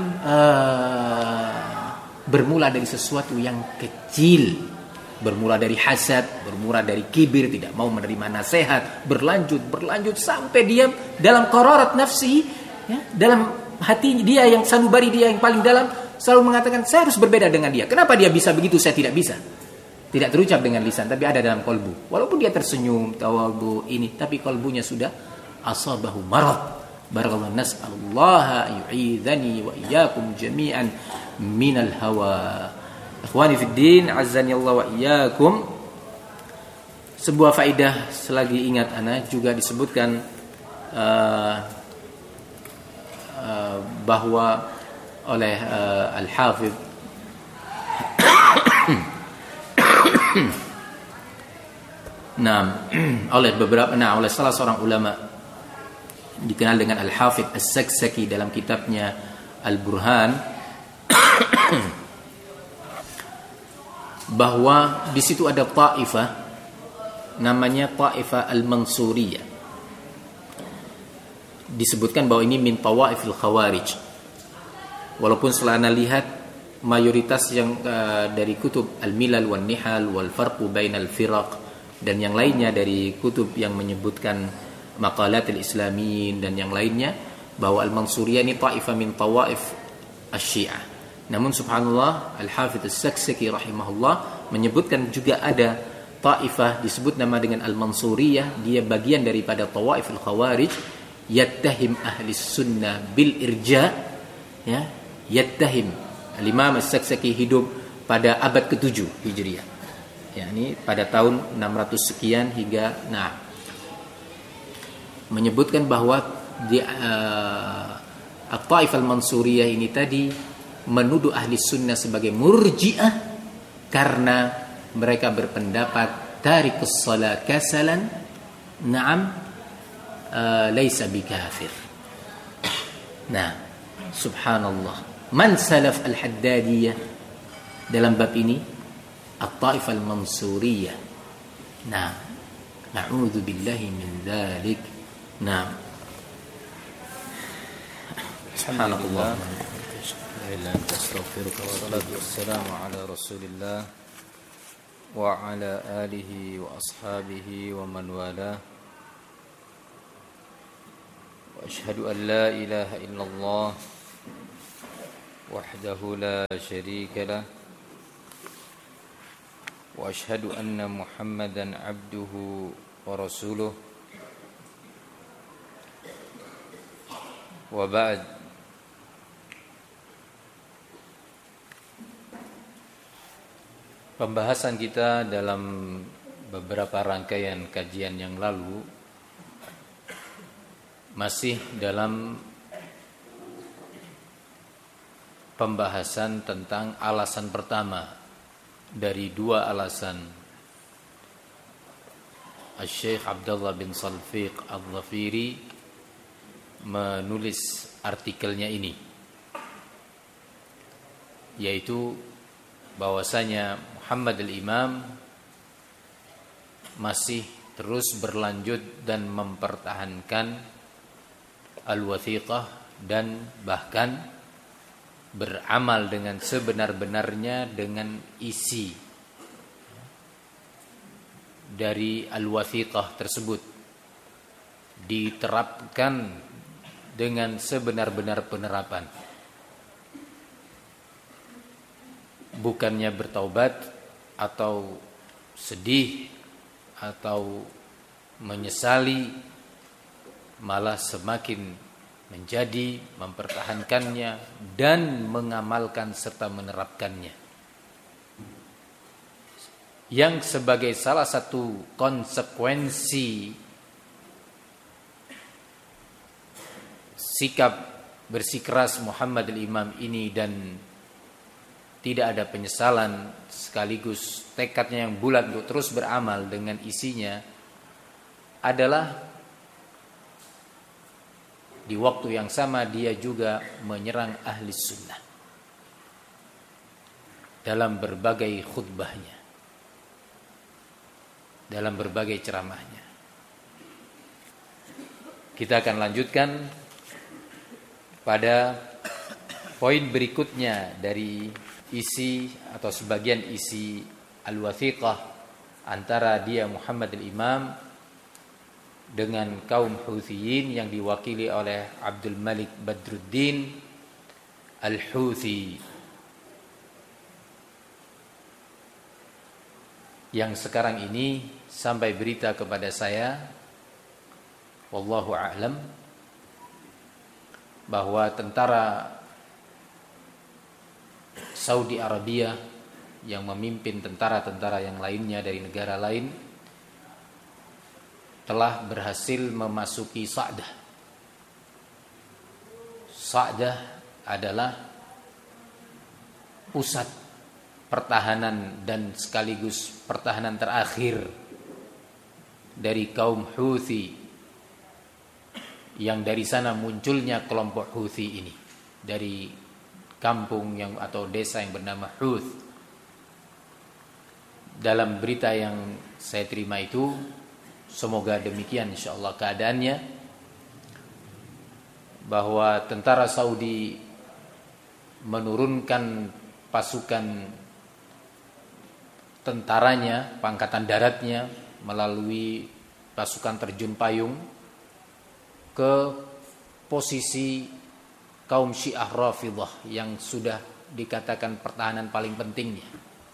bermula dari sesuatu yang kecil. Bermula dari hasad, bermula dari kibir, tidak mau menerima nasihat, berlanjut sampai dia dalam qararat nafsi, ya, dalam hati dia yang sanubari, dia yang paling dalam, selalu mengatakan saya harus berbeda dengan dia. Kenapa dia bisa begitu, saya tidak bisa? Tidak terucap dengan lisan, tapi ada dalam kolbu. Walaupun dia tersenyum, tawadhu ini, tapi kolbunya sudah asabahu marad. Barakallahu, nas'alullaha yu'idhani wa iyyakum jami'an minal hawa. Ikhwani fid din, azzani Allah wa iyyakum. Sebuah faedah selagi ingat ana juga disebutkan bahwa oleh Al-Hafidh oleh salah seorang ulama dikenal dengan Al-Hafidh As-Saksaki dalam kitabnya Al-Burhan, bahwa di situ ada taifah namanya taifah Al-Mansuriyah. Disebutkan bahwa ini min tawaifil khawarij. Walaupun setelah ana lihat mayoritas yang dari kutub Al-Milal wan Nihal wal Farqu bainal Firaq dan yang lainnya dari kutub yang menyebutkan Maqalatil Islamiyin dan yang lainnya, bahwa Al-Mansuriyah ini taifah min tawaif Asy-Syiah. Namun subhanallah, Al-Hafidz As-Saksaki rahimahullah menyebutkan juga ada taifah disebut nama dengan Al-Mansuriyah, dia bagian daripada tawaiful khawarij, yattahim ahli sunnah bil irja, ya, yattahim. Al-Imam As-Saksaki hidup pada abad ke-7 Hijriah. Ya, ini pada tahun 600 sekian hingga menyebutkan bahwa di At-Taifah Al-Mansuriyah ini tadi menuduh ahli sunnah sebagai murji'ah karena mereka berpendapat tarikus shalah kasalan laisa bikafir. Nah, subhanallah. Man salaf al-Haddadiyah dalam bab ini? At-Taifah Al-Mansuriyah. Nah, na'udzu billahi min dzalik. Nah, subhanallah. إلا أنت أستغفرك والصلاة والسلام على رسول الله وعلى آله وأصحابه ومن والاه وأشهد أن لا إله إلا الله وحده لا شريك له وأشهد أن محمدا عبده ورسوله وبعد. Pembahasan kita dalam beberapa rangkaian kajian yang lalu masih dalam pembahasan tentang alasan pertama dari dua alasan Syekh Abdullah bin Salfiq Al-Dhafiri menulis artikelnya ini, yaitu bahwasanya Muhammad al-Imam masih terus berlanjut dan mempertahankan al-wathiqah dan bahkan beramal dengan sebenar-benarnya dengan isi dari al-wathiqah tersebut, diterapkan dengan sebenar-benar penerapan, bukannya bertaubat atau sedih atau menyesali, malah semakin menjadi mempertahankannya dan mengamalkan serta menerapkannya, yang sebagai salah satu konsekuensi sikap bersikeras Muhammad al-Imam ini dan tidak ada penyesalan sekaligus tekadnya yang bulat untuk terus beramal dengan isinya adalah di waktu yang sama dia juga menyerang ahli sunnah dalam berbagai khutbahnya, dalam berbagai ceramahnya. Kita akan lanjutkan pada poin berikutnya dari isi atau sebagian isi al-wathiqah antara dia Muhammad al-Imam dengan kaum Huthiyin yang diwakili oleh Abdul Malik Badruddin al-Huthi, yang sekarang ini sampai berita kepada saya, wallahu a'lam, bahwa tentara Saudi Arabia yang memimpin tentara-tentara yang lainnya dari negara lain telah berhasil memasuki Sa'dah. Sa'dah adalah pusat pertahanan dan sekaligus pertahanan terakhir dari kaum Houthi, yang dari sana munculnya kelompok Houthi ini dari kampung yang atau desa yang bernama Huth. Dalam berita yang saya terima itu, semoga demikian insyaallah keadaannya, bahwa tentara Saudi menurunkan pasukan tentaranya, pangkatan daratnya melalui pasukan terjun payung ke posisi kaum Syiah Rafidhah yang sudah dikatakan pertahanan paling pentingnya.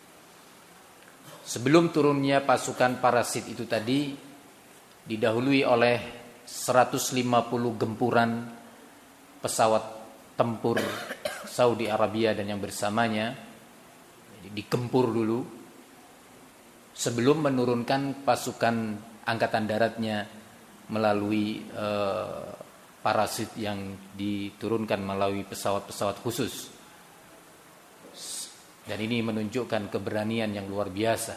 Sebelum turunnya pasukan parasit itu tadi didahului oleh 150 gempuran pesawat tempur Saudi Arabia dan yang bersamanya. Digempur dulu sebelum menurunkan pasukan angkatan daratnya melalui parasit yang diturunkan melalui pesawat-pesawat khusus. Dan ini menunjukkan keberanian yang luar biasa.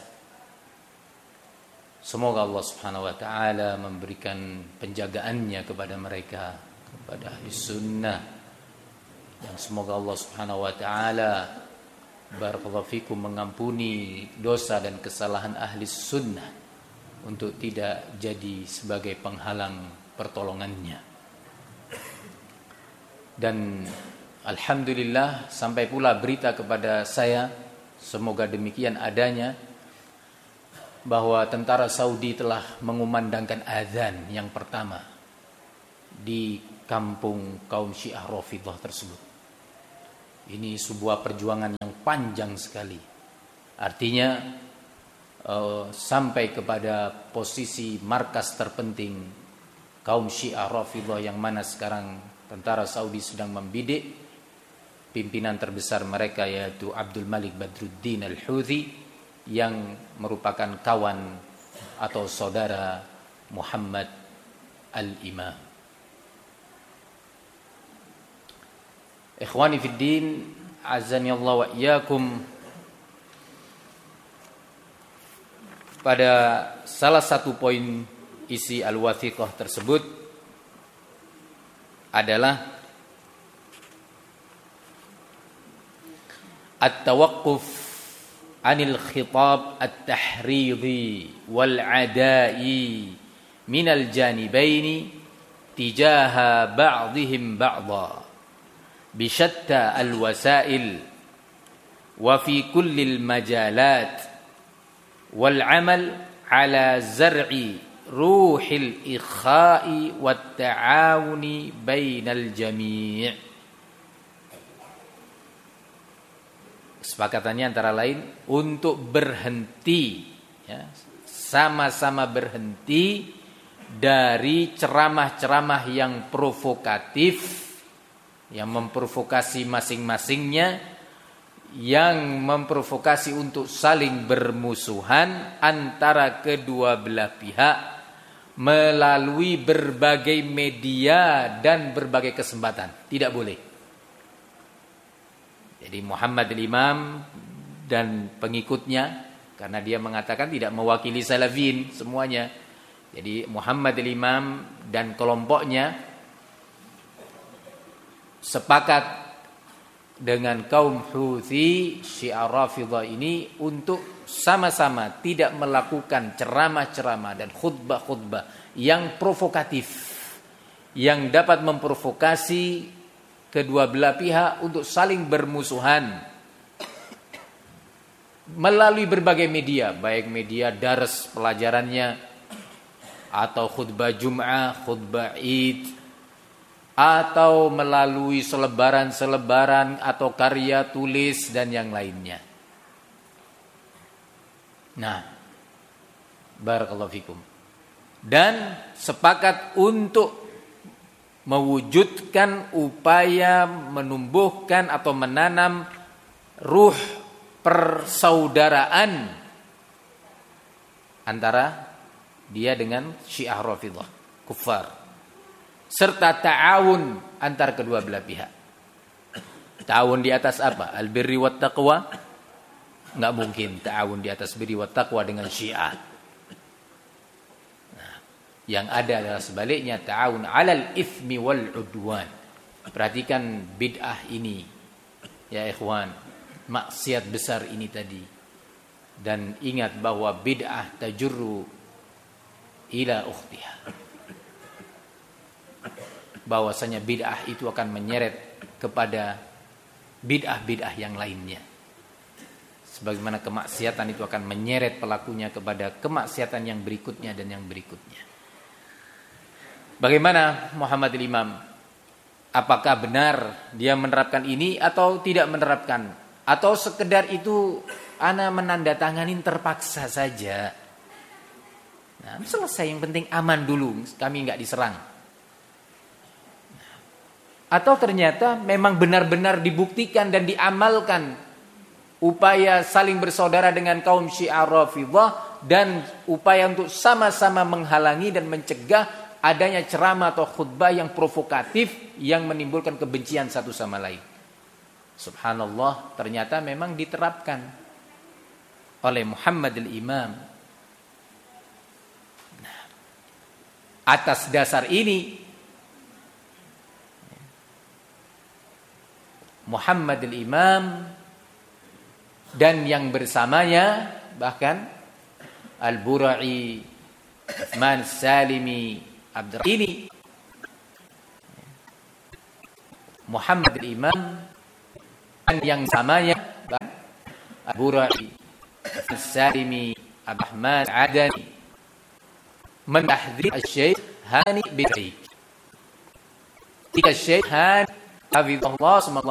Semoga Allah Subhanahu wa taala memberikan penjagaannya kepada mereka, kepada ahli sunnah. Dan semoga Allah Subhanahu wa taala barakallahu fikum mengampuni dosa dan kesalahan ahli sunnah untuk tidak jadi sebagai penghalang pertolongannya. Dan Alhamdulillah sampai pula berita kepada saya, semoga demikian adanya, bahwa tentara Saudi telah mengumandangkan azan yang pertama di kampung kaum Syiah Rafidhah tersebut. Ini sebuah perjuangan yang panjang sekali. Artinya sampai kepada posisi markas terpenting kaum Syiah Rafidhah, yang mana sekarang tentara Saudi sedang membidik pimpinan terbesar mereka, yaitu Abdul Malik Badruddin Al-Houthi, yang merupakan kawan atau saudara Muhammad Al-Imam. Ikhwani fid din, azani Allah wa iyyakum. Pada salah satu poin isi al-wathiqah tersebut adalah at-tawaqquf 'anil khitab at-tahridi wal 'ada'i minal janibaini tijaha ba'dihim ba'dha bi syatta al-wasail wa fi kulli al-majalat wal 'amal 'ala zar'i ruhil ikha'i wat ta'awuni bainal jami'. Kesepakatannya antara lain untuk berhenti, ya, sama-sama berhenti dari ceramah-ceramah yang provokatif, yang memprovokasi masing-masingnya, yang memprovokasi untuk saling bermusuhan antara kedua belah pihak melalui berbagai media dan berbagai kesempatan. Tidak boleh. Jadi Muhammad al-Imam dan pengikutnya, karena dia mengatakan tidak mewakili salafin semuanya. Jadi Muhammad al-Imam dan kelompoknya sepakat dengan kaum Houthi Syiah Rafidhah ini untuk sama-sama tidak melakukan ceramah-ceramah dan khutbah-khutbah yang provokatif, yang dapat memprovokasi kedua belah pihak untuk saling bermusuhan melalui berbagai media, baik media dars pelajarannya, atau khutbah Jum'ah, khutbah Id, atau melalui selebaran-selebaran atau karya tulis dan yang lainnya. Nah, barakallahu fikum. Dan sepakat untuk mewujudkan upaya menumbuhkan atau menanam ruh persaudaraan antara dia dengan Syiah Rafidhah kufar, serta ta'awun antar kedua belah pihak. Ta'awun di atas apa? Al-birri wat taqwa? Enggak mungkin ta'awun di atas birri wat taqwa dengan Syiah. Yang ada adalah sebaliknya, ta'awun 'alal itsmi wal 'udwan. Perhatikan bid'ah ini, ya ikhwan, maksiat besar ini tadi. Dan ingat bahwa bid'ah tajurru ila ukhtiha. Bahwasanya bid'ah itu akan menyeret kepada bid'ah-bid'ah yang lainnya. Sebagaimana kemaksiatan itu akan menyeret pelakunya kepada kemaksiatan yang berikutnya dan yang berikutnya. Bagaimana Muhammad al-Imam? Apakah benar dia menerapkan ini atau tidak menerapkan? Atau sekedar itu ana menandatanganin terpaksa saja? Nah, selesai, yang penting aman dulu, kami enggak diserang. Atau ternyata memang benar-benar dibuktikan dan diamalkan upaya saling bersaudara dengan kaum Syiah Rafidhah dan upaya untuk sama-sama menghalangi dan mencegah adanya ceramah atau khutbah yang provokatif yang menimbulkan kebencian satu sama lain. Subhanallah, ternyata memang diterapkan oleh Muhammad al-Imam. Nah, atas dasar ini Muhammad al-Imam dan yang bersamanya, bahkan Al-Bura'i, Uthman Salimi, ini Muhammad al-Imam dan yang samanya Abu Ra'i As-Salimi Abdurrahman Adani mendahdhir Syekh Hani bin Taik. Ketika Syekh Hani hafizahullah semoga